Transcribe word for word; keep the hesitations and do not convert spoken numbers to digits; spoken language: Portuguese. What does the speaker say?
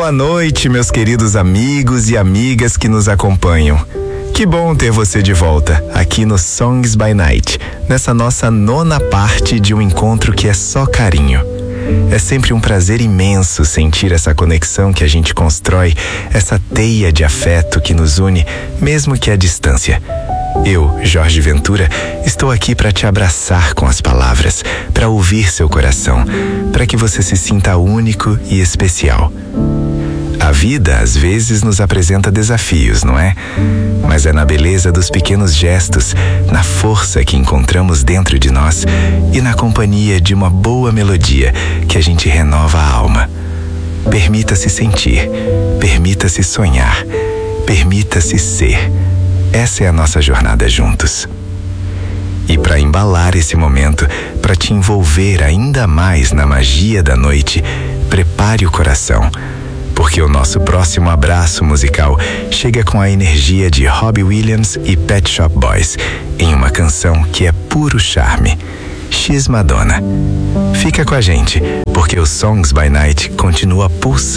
Boa noite, meus queridos amigos e amigas que nos acompanham. Que bom ter você de volta aqui no Songs by Night, nessa nossa nona parte de um encontro que é só carinho. É sempre um prazer imenso sentir essa conexão que a gente constrói, essa teia de afeto que nos une, mesmo que à distância. Eu, Jorge Ventura, estou aqui para te abraçar com as palavras, para ouvir seu coração, para que você se sinta único e especial. A vida, às vezes, nos apresenta desafios, não é? Mas é na beleza dos pequenos gestos, na força que encontramos dentro de nós e na companhia de uma boa melodia que a gente renova a alma. Permita-se sentir, permita-se sonhar, permita-se ser. Essa é a nossa jornada juntos. E para embalar esse momento, para te envolver ainda mais na magia da noite, prepare o coração, porque o nosso próximo abraço musical chega com a energia de Robbie Williams e Pet Shop Boys, em uma canção que é puro charme, She's Madonna. Fica com a gente, porque o Songs by Night continua pulsando.